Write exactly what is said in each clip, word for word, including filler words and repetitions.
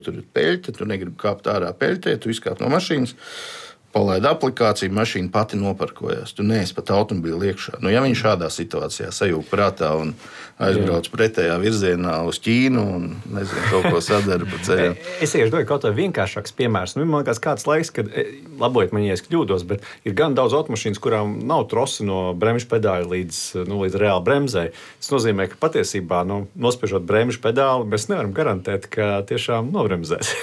tur ir peļķe, tu negribi kāpt ārā peļķē, tu izkāp no mašīnas. Palaid aplikāciju, mašīna pati noparkojās. Tu neesi pat automobīli iekšā. Nu, ja viņš šādā situācijā sajūg prātā un aizbrauc Jā. pretējā virzienā uz Ķīnu un nezinu, kaut ko sadara pa ceļam. Es iešu doju kaut kā vienkāršāks piemērs. Nu, man liekas, kāds laiks, kad, labojiet man, ja es kļūdos, bet ir gan daudz automašīnas, kurām nav trosi no bremžu pedāļa līdz, nu, līdz reāli bremzei. Tas nozīmē, ka patiesībā, nu, nospiežot bremžu pedāli, mēs nevaram garantēt, ka tiešām nobremzēs.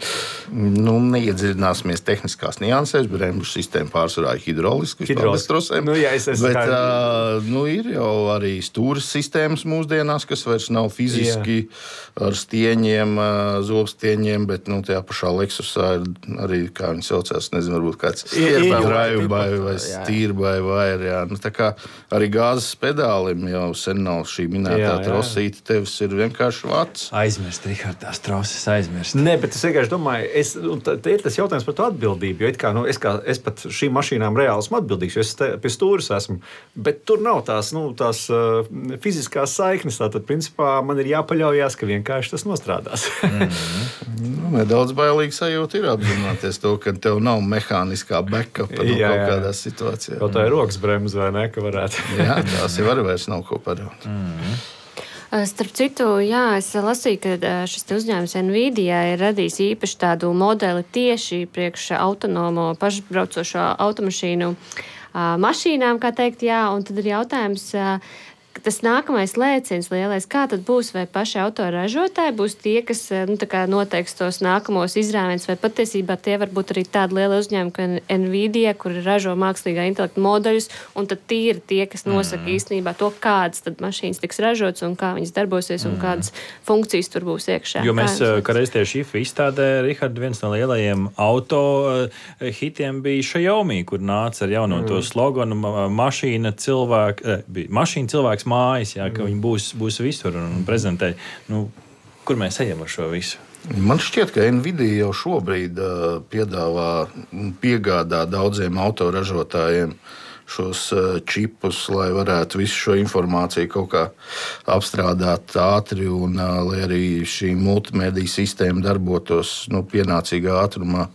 nu, neiedziļināsimies tehniskās niansēs. Bremžu sistēma pārsvarā ir hidroliska. Nu, jā, es esmu bet uh, nu, ir jau arī stūres sistēmas mūsdienās, kas vairs nav fiziski jā. ar stieņiem, uh, zobstieņiem, bet nu, tajā pašā Lexusā ir arī, kā viņi saucās, nezinu, varbūt kāds drive-by vai steer-by wire. Jā. Nu, tā kā arī gāzes pedālim jau sen nav šī minētā trosīte, tevis ir vienkārši vats. Aizmirst, Rihard, tās troses aizmirst. Nē, bet es vienkārši domāju, es, te ir tas jautājums par to atbildību, jo it kā, nu, Es, kā, es pat šīm mašīnām reāli esmu atbildīgs, jo es te, pie stūres esmu. Bet tur nav tās, nu, tās uh, fiziskās saiknes. Tātad, principā, man ir jāpaļaujas, ka vienkārši tas nostrādās. mm-hmm. nu, nedaudz bailīgi sajūta ir apzināties to, ka tev nav mehāniskā backupa nu, jā, kaut kādās situācijās. Kaut tā ir rokas bremze vai ne, ka varētu. jā, tās jau arī vairs nav ko padarīt. Mm-hmm. Starp citu, jā, es lasīju, ka šis uzņēmums Nvidia ir radījis īpaši tādu modeli tieši priekš autonomo pašbraucošo automašīnu mašīnām, kā teikt, jā, un tad ir jautājums, tas nākamais lēciens lielais, kā tad būs, vai paši autoražotāji būs tie, kas nu, noteiks tos nākamos izrāvienus, vai patiesībā tie var būt arī tādi lieli uzņēmumi, kā Nvidia, kur ražo mākslīgā intelekta modeļus, un tad tie ir tie, kas nosaka mm. īstenībā to, kādas tad mašīnas tiks ražotas un kā viņas darbosies mm. un kādas funkcijas tur būs iekšā. Jo mēs, kā reiz tieši I F A izstādē, Rihard, viens no lielajiem auto hitiem bija Xiaomi, kur nāca ar jauno mm. to sloganu mašīna cilvēka, mašīna cilvēks mājas, jā, ka viņi būs, būs visur un prezentē. Nu, kur mēs ejam ar šo visu? Man šķiet, ka Nvidia jau šobrīd uh, piedāvā un piegādā daudziem autoražotājiem šos uh, čipus, lai varētu visu šo informāciju kaut kā apstrādāt ātri un uh, lai arī šī multimediju sistēma darbotos nu, pienācīgā ātrumā.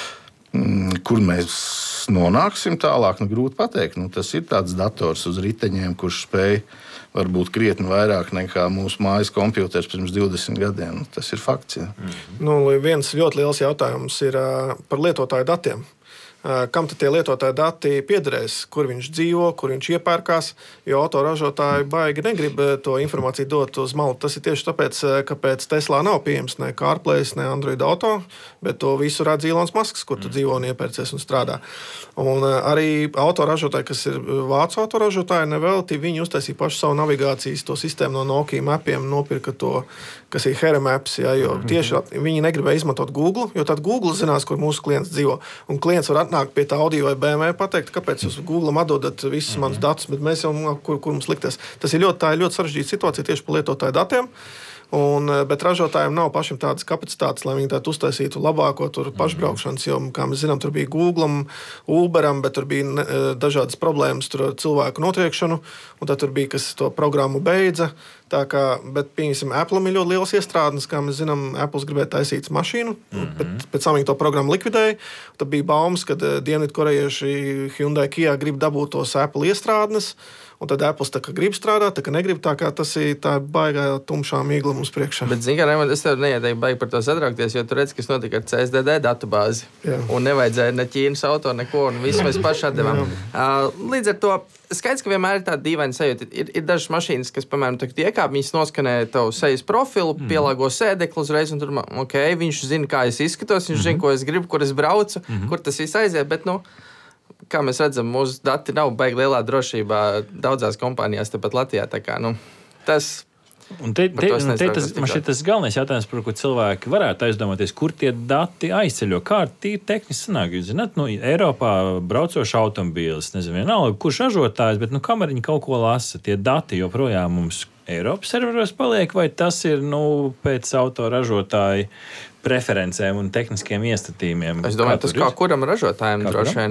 Mm, kur mēs nonāksim tālāk, nu, grūti pateikt. Nu, tas ir tāds dators uz riteņiem, kurš spēj varbūt krietni vairāk nekā mūsu mājas kompjuters pirms divdesmit gadiem. Tas ir fakts. Ja. Mm-hmm. Nu, viens ļoti liels jautājums ir uh, par lietotāju datiem. Uh, kam tad tie lietotāju dati piederēs, kur viņš dzīvo, kur viņš iepērkās, jo autoražotāji baigi negrib to informāciju dot uz malu. Tas ir tieši tāpēc, kāpēc Teslā nav pieejams ne CarPlay, ne Android Auto, bet to visu redz Ilons Masks, kur tu dzīvo un iepērcies un strādā. Un uh, arī autoražotāji, kas ir vācu autoražotāji, nevelti, viņi uztaisīja pašu savu navigācijas to sistēmu no Nokia mapiem, nopirka to, kas ir Here Maps, ja, jo tieši viņi negribēja izmantot Google, jo tad Google zinās, kur mūsu klients dzīvo. Un klients var nāk pie tā Audi vai B M W pateikt, kāpēc jūs Google atdodat visus manus datus, bet mēs jau, kur, kur mums likties. Tas ir ļoti, tā ir ļoti sarežģīta situācija tieši par lietotāju datiem. Un, bet ražotājiem nav pašiem tādas kapacitātes, lai viņi tādu uztaisītu labāko tur pašbraukšanas, jo, kā mēs zinām, tur bija Googlam, Uberam, bet tur bija ne, dažādas problēmas tur ar cilvēku notriekšanu, un tad tur bija, kas to programmu beidza. Tā kā, bet, pieņemsim, Apple'am ir ļoti liels iestrādnes, kā mēs zinām, Apple's gribēja taisīt mašīnu, mm-hmm. bet pēc tam viņi to programmu likvidēja. Tad bija baumas, ka dienvidkorejieši Hyundai Kia grib dabūt tos Apple iestrādnes, un tad Apple tā kā grib strādāt, tā kā negrib, tā kā tas ir tā baigā tumšā mīgla mums priekšā. Bet, zin kā, Raimond, es tev neieteiktu baigi par to satraukties, jo tu redz, kas notika ar C S D D datubāzi. Jā. Un nevajadzēja ne Ķīnas auto, neko, un visu mēs paši atdevām. Uh, līdz ar to, skaidrs, ka vienmēr ir tāda dīvaina sajūta. Ir, ir dažas mašīnas, kas, piemēram, tagad iekāp, viņas noskanē tavu sejas profilu, mm. pielāgo sēdekli uzreiz, un tur, ok, viņš zina, kā es izskatos, viņš mm-hmm. zina, ko es gribu, kur es braucu, mm-hmm. kur tas viss aiziet, bet, nu, kā mēs redzam, mūsu dati nav baigi lielā drošībā daudzās kompānijās tepat Latvijā, tā kā, nu, tas... Un te, te, un te tas, man šķiet tas galvenais jautājums, par ko cilvēki varētu aizdomāties, kur tie dati aizceļo, kā tīri tehniski sanāk. Jūs zināt, nu, Eiropā braucošs automobīlis, nezinu, vienalga, kurš ražotājs, bet, nu, kamēr viņi kaut ko lasa, tie dati joprojām mums Eiropas serveros paliek, vai tas ir, nu, pēc autoražotāju preferencēm un tehniskiem iestatījumiem? Es domāju, tas kā kuram ražotājiem droši vien ir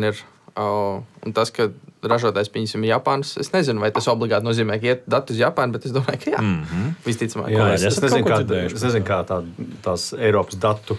Un tas, ka ražotājs pieņemsim Japānas, es nezinu, vai tas obligāti nozīmē, ka iet datu uz Japānu, bet es domāju, ka jā. Mm-hmm. Visticamāk. Jā, es, es, nezinu, kā, es nezinu, kā tā, tās Eiropas datu